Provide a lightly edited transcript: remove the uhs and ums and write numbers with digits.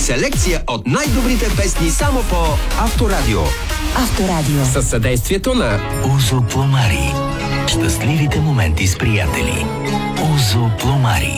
селекция от най-добрите песни само по Авторадио. Авторадио. Със съдействието на Узо Пломари. Щастливите моменти с приятели. Узо Пломари.